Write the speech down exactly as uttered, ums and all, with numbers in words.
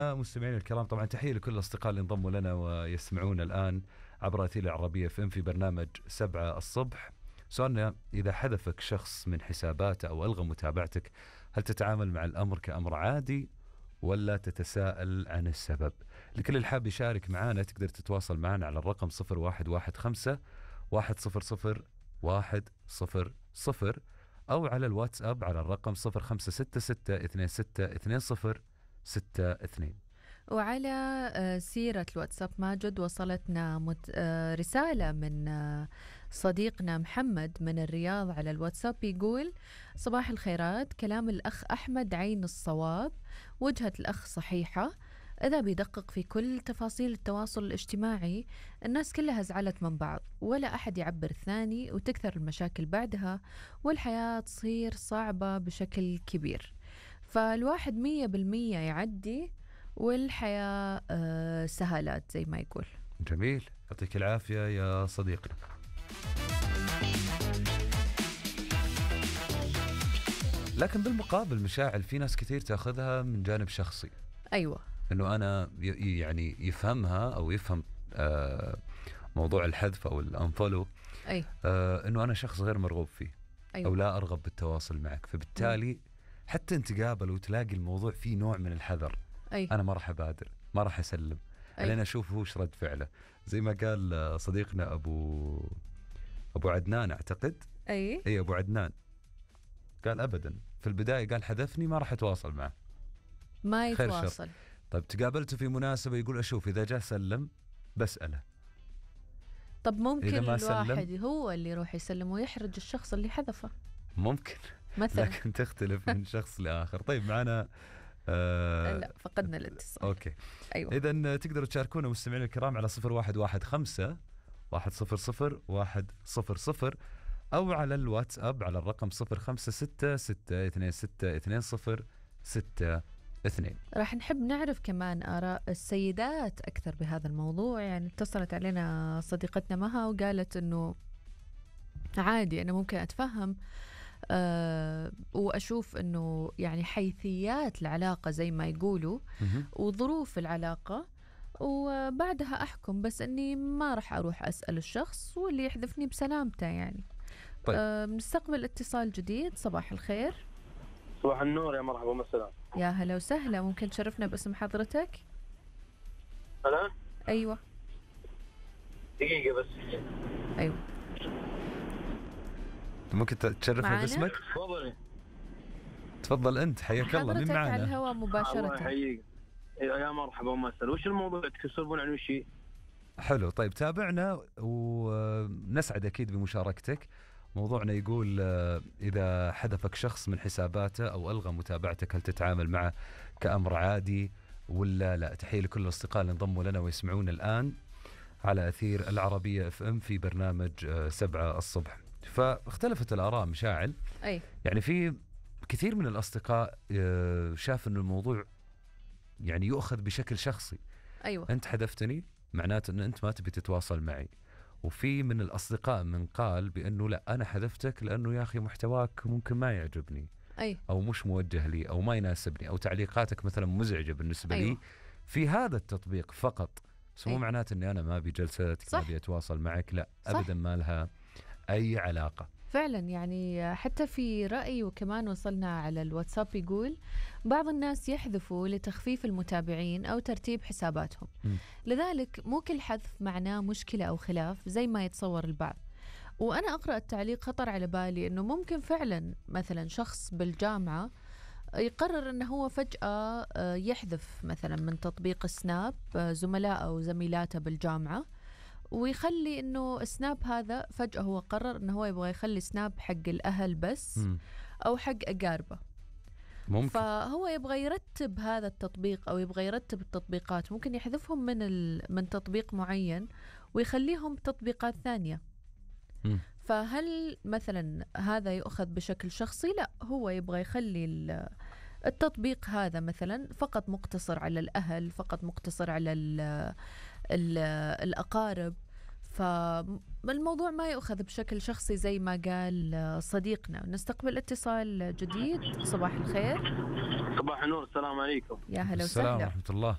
مستمعين الكرام، طبعا تحية لكل الأصدقاء اللي انضموا لنا ويسمعونا الآن عبر أثير العربية في في برنامج سبعة الصبح. سؤالنا: إذا حذفك شخص من حساباته أو ألغى متابعتك، هل تتعامل مع الأمر كأمر عادي ولا تتساءل عن السبب؟ لكل اللي حاب يشارك معنا تقدر تتواصل معنا على الرقم صفر واحد واحد خمسة واحد صفر صفر واحد صفر صفر أو على الواتساب على الرقم صفر خمسة ستة ستة اثنين ستة اثنين صفر ستة اثنين. وعلى سيرة الواتساب ماجد، وصلتنا رسالة من صديقنا محمد من الرياض على الواتساب، يقول: صباح الخيرات، كلام الأخ أحمد عين الصواب، وجهة الأخ صحيحة. إذا بيدقق في كل تفاصيل التواصل الاجتماعي، الناس كلها زعلت من بعض، ولا أحد يعبر الثاني، وتكثر المشاكل بعدها، والحياة تصير صعبة بشكل كبير. فالواحد مية بالمية يعدي، والحياة آه سهالات زي ما يقول. جميل، يعطيك العافية يا صديقنا. لكن بالمقابل مشاعل، في ناس كثير تأخذها من جانب شخصي. أيوة، إنه أنا يعني يفهمها أو يفهم آه موضوع الحذف أو الأنفولو، أي. آه إنه أنا شخص غير مرغوب فيه. أيوة. أو لا أرغب بالتواصل معك، فبالتالي م. حتى نتقابل وتلاقي الموضوع فيه نوع من الحذر. أي. أنا ما راح أبادر، ما راح أسلم، لأن أشوف هوش رد فعله. زي ما قال صديقنا أبو أبو عدنان، أعتقد. أي أي أبو عدنان قال أبدا في البداية، قال حذفني ما راح أتواصل معه، ما يتواصل. طيب تقابلته في مناسبة، يقول أشوف إذا جاء سلم بسأله. طب ممكن الواحد هو اللي يروح يسلم ويحرج الشخص اللي حذفه، ممكن مثلا. لكن تختلف من شخص لآخر. طيب معنا آه لا، فقدنا الاتصال. أوكي. أيوة. إذن تقدروا تشاركونا مستمعين الكرام على صفر واحد واحد خمسة واحد صفر صفر واحد صفر صفر أو على الواتساب على الرقم صفر خمسة ستة ستة اثنين ستة اثنين صفر ستة اثنين. راح نحب نعرف كمان آراء السيدات أكثر بهذا الموضوع. يعني اتصلت علينا صديقتنا مها وقالت إنه عادي، أنا ممكن أتفهم أه وأشوف إنه يعني حيثيات العلاقة زي ما يقولوا وظروف العلاقة، وبعدها أحكم، بس أني ما راح أروح أسأل الشخص، واللي يحذفني بسلامته يعني. طيب. أه بنستقبل اتصال جديد. صباح الخير. صباح النور، يا مرحبا ومساء. يا هلا وسهلا، ممكن تشرفنا باسم حضرتك؟ أنا؟ أيوة. دقيقة بس. أيوة. ممكن تشرفنا باسمك؟ تفضلي. تفضل أنت، حياك الله. مين معنا؟ على الهواء مباشرة. الله يحييك. يا مرحبا ومساء. وش الموضوع تكسبون عن وش شيء؟ حلو، طيب تابعنا ونسعد أكيد بمشاركتك. موضوعنا يقول: إذا حذفك شخص من حساباته أو ألغى متابعتك، هل تتعامل معه كأمر عادي ولا لا؟ تحية لكل الأصدقاء اللي انضموا لنا ويسمعون الآن على أثير العربية اف ام في برنامج سبعة الصبح. فاختلفت الآراء مشاعل. أي. يعني في كثير من الأصدقاء شاف أن الموضوع يعني يؤخذ بشكل شخصي. أيوة. أنت حذفتني معناته أن أنت ما تبي تتواصل معي. وفي من الأصدقاء من قال بأنه لا، أنا حذفتك لأنه يا أخي محتواك ممكن ما يعجبني. أي. أو مش موجه لي أو ما يناسبني أو تعليقاتك مثلا مزعجة بالنسبة أيوة. لي في هذا التطبيق فقط. بس مو معناته أني أنا ما أبي جلستك، ما أبي أتواصل معك، لا. صح. أبدا ما لها أي علاقة فعلا. يعني حتى في رأي وكمان وصلنا على الواتساب، يقول: بعض الناس يحذفوا لتخفيف المتابعين أو ترتيب حساباتهم، م. لذلك مو كل حذف معناه مشكلة أو خلاف زي ما يتصور البعض. وأنا أقرأ التعليق خطر على بالي أنه ممكن فعلا مثلا شخص بالجامعة يقرر أنه هو فجأة يحذف مثلا من تطبيق سناب زملاء أو زميلاته بالجامعة، ويخلي انه سناب هذا فجأة هو قرر انه هو يبغى يخلي سناب حق الاهل بس، م. او حق اقاربه. ممكن. فهو يبغى يرتب هذا التطبيق او يبغى يرتب التطبيقات، ممكن يحذفهم من ال... من تطبيق معين ويخليهم تطبيقات ثانية. م. فهل مثلا هذا يؤخذ بشكل شخصي؟ لا، هو يبغى يخلي ال... التطبيق هذا مثلا فقط مقتصر على الأهل، فقط مقتصر على ال ال الأقارب. فالموضوع ما يؤخذ بشكل شخصي زي ما قال صديقنا. نستقبل اتصال جديد. صباح الخير. صباح النور، السلام عليكم. يا هلا وسهلا. السلام وسهلا ورحمة الله.